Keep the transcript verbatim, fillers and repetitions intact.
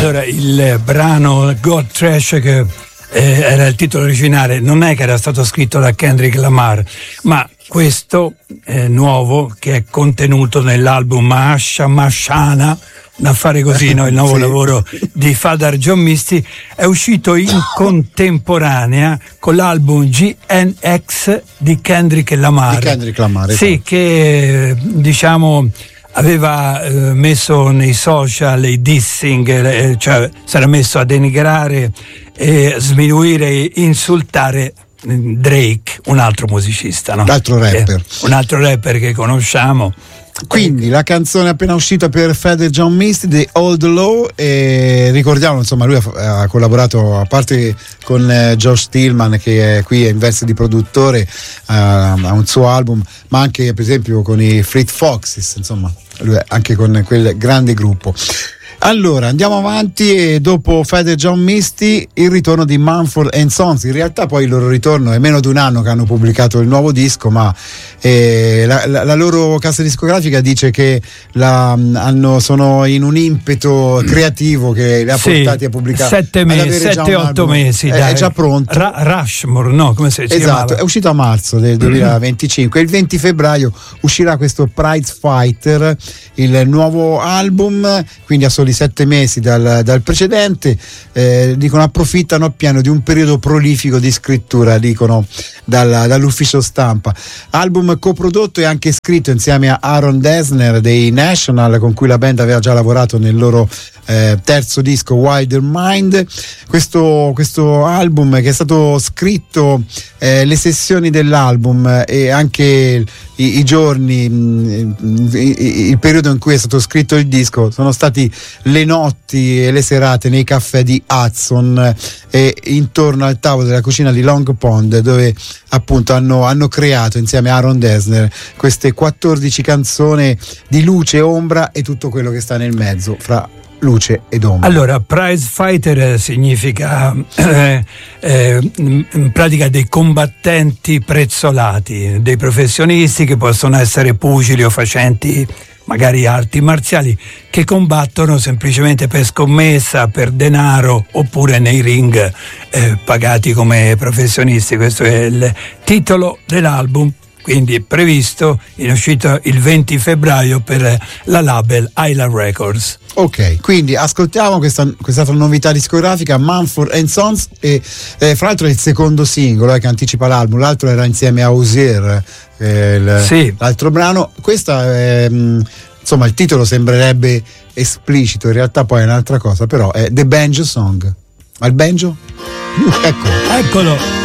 Allora, il brano God Trash, che eh, era il titolo originale, non è che era stato scritto da Kendrick Lamar, ma questo eh, nuovo, che è contenuto nell'album Masha Mashana, un affare così, no? Il nuovo sì. lavoro di Father John Misty, è uscito in contemporanea con l'album G N X di Kendrick Lamar. Di Kendrick Lamar, sì, esatto. Che diciamo aveva eh, messo nei social i dissing, eh, cioè si era messo a denigrare, eh, sminuire, insultare Drake, un altro musicista, no? Un altro rapper. Eh, un altro rapper che conosciamo. Quindi la canzone appena uscita per Father John Misty, The Old Law, e ricordiamo, insomma, lui ha, ha collaborato, a parte con eh, Josh Stillman, che è qui in veste di produttore, eh, a un suo album, ma anche per esempio con i Fleet Foxes, insomma, lui è anche con quel grande gruppo. Allora andiamo avanti, e dopo Father John Misty il ritorno di Mumford and Sons. In realtà poi il loro ritorno è meno di un anno che hanno pubblicato il nuovo disco, ma eh, la, la, la loro casa discografica dice che la, hanno, sono in un impeto creativo che li ha sì, portati a pubblicare sette mesi, sette otto mesi, è, dai. È già pronto. Ra- Rushmore, no? Come si esatto, chiamava? È uscito a marzo del duemilaventicinque. Il venti febbraio uscirà questo Prize Fighter, il nuovo album, quindi a soli sette mesi dal, dal precedente. Eh, dicono approfittano appieno di un periodo prolifico di scrittura, dicono dal, dall'ufficio stampa. Album coprodotto e anche scritto insieme a Aaron Dessner dei National, con cui la band aveva già lavorato nel loro eh, terzo disco Wilder Mind. Questo, questo album, che è stato scritto, eh, le sessioni dell'album e anche i, i giorni, i, il periodo in cui è stato scritto il disco, sono stati le notti e le serate nei caffè di Hudson e intorno al tavolo della cucina di Long Pond, dove appunto hanno, hanno creato insieme a Aaron Dessner queste quattordici canzoni di luce, ombra e tutto quello che sta nel mezzo fra luce ed ombra. Allora, prize fighter significa eh, eh, in pratica dei combattenti prezzolati, dei professionisti che possono essere pugili o facenti magari arti marziali, che combattono semplicemente per scommessa, per denaro, oppure nei ring eh, pagati come professionisti. Questo è il titolo dell'album, quindi è previsto in uscita il venti febbraio per la label Island Records. Ok, quindi ascoltiamo questa quest'altra novità discografica, Mumford and Sons, e eh, fra l'altro è il secondo singolo eh, che anticipa l'album. L'altro era insieme a Osier, eh, il, sì. l'altro brano. Questa è, mh, insomma, il titolo sembrerebbe esplicito, in realtà poi è un'altra cosa, però è The Banjo Song. Al banjo? Eccolo. Eccolo.